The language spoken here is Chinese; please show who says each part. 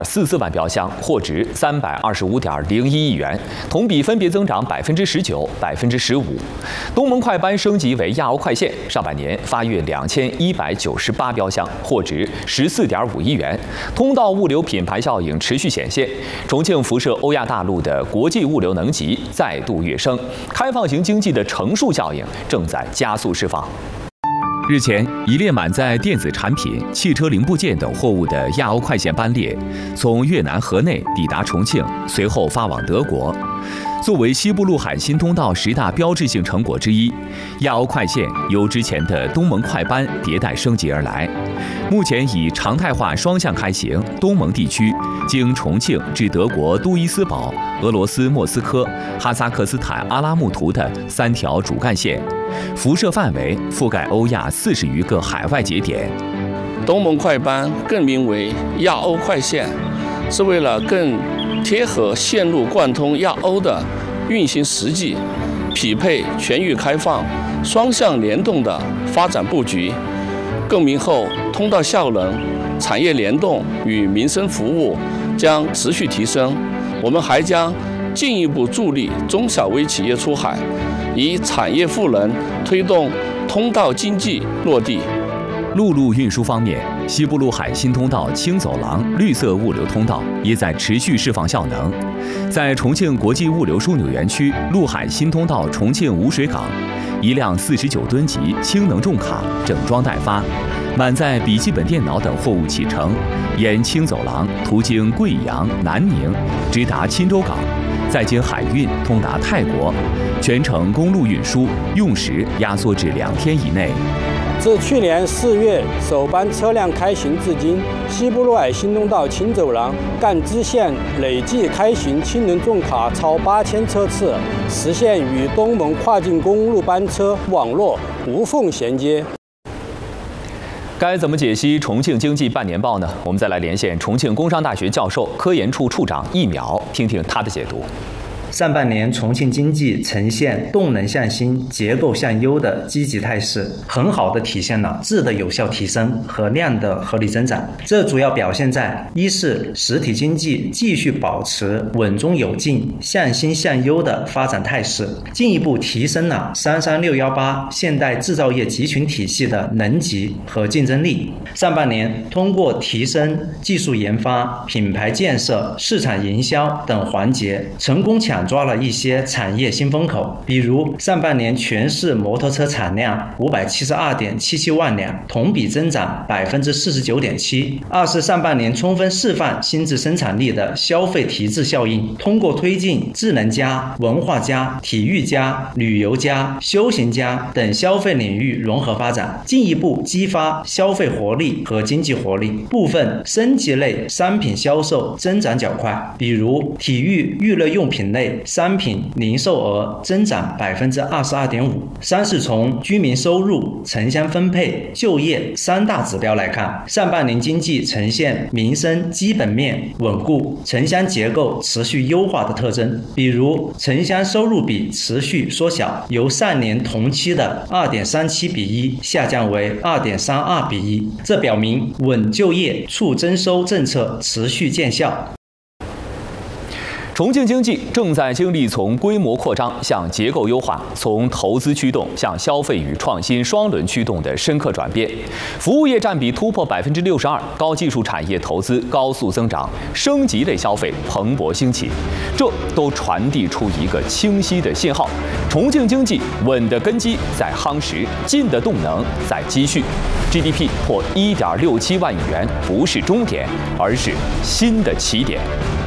Speaker 1: 44万标箱，货值325.01亿元，同比分别增长19%、15%。东盟快班升级为亚欧快线，上半年发运2198标箱，货值14.5亿元。通道物流品牌效应持续显现，重庆辐射欧亚大陆的国际物流能级再度跃升，开放型经济的乘数效应正在加速释放。 日前，一列满载电子产品、汽车零部件等货物的亚欧快线班列，从越南河内抵达重庆，随后发往德国。作为西部陆海新通道10大标志性成果之一，亚欧快线由之前的东盟快班迭代升级而来。目前以常态化双向开行，东盟地区经重庆至德国都伊斯堡、俄罗斯莫斯科、哈萨克斯坦阿拉木图的3条主干线，辐射范围覆盖欧亚40余个海外节点。
Speaker 2: 东盟快班更名为亚欧快线，是为了更贴合线路贯通亚欧的运行实际，匹配全域开放、双向联动的发展布局。更名后，通道效能、产业联动与民生服务将持续提升。我们还将进一步助力中小微企业出海，以产业赋能推动通道经济落地。
Speaker 1: 陆路运输方面，西部陆海新通道轻走廊绿色物流通道也在持续释放效能。在重庆国际物流枢纽园区陆海新通道重庆无水港，一辆49吨级氢能重卡整装待发，满载笔记本电脑等货物启程，沿轻走廊途经贵阳、南宁，直达钦州港，再经海运通达泰国，全程公路运输用时压缩至2天以内。
Speaker 3: 自去年4月首班车辆开行至今，西部陆海新通道轻走廊赣支线累计开行氢能重卡超8000车次，实现与东盟跨境公路班车网络无缝衔接。
Speaker 1: 该怎么解析重庆经济半年报呢？我们再来连线重庆工商大学教授、科研处处长易淼，听听他的解读。
Speaker 4: 上半年，重庆经济呈现动能向新、结构向优的积极态势，很好地体现了质的有效提升和量的合理增长。这主要表现在：一是实体经济继续保持稳中有进、向新向优的发展态势，进一步提升了33618现代制造业集群体系的能级和竞争力。上半年，通过提升技术研发、品牌建设、市场营销等环节，成功抢抓了一些产业新风口，比如上半年全市摩托车产量572.77万辆，同比增长49.7%。二是上半年充分释放新质生产力的消费提质效应，通过推进智能加、文化加、体育加、旅游加、休闲加等消费领域融合发展，进一步激发消费活力和经济活力。部分升级类商品销售增长较快，比如体育娱乐用品类商品零售额增长22.5%。三是从居民收入、城乡分配、就业3大指标来看，上半年经济呈现民生基本面稳固、城乡结构持续优化的特征。比如，城乡收入比持续缩小，由上年同期的2.37:1下降为2.32:1，这表明稳就业、促增收政策持续见效。
Speaker 1: 重庆经济正在经历从规模扩张向结构优化、从投资驱动向消费与创新双轮驱动的深刻转变。服务业占比突破62%，高技术产业投资高速增长，升级类消费蓬勃兴起，这都传递出一个清晰的信号：重庆经济稳的根基在夯实，进的动能在积蓄。GDP 破1.67万亿元不是终点，而是新的起点。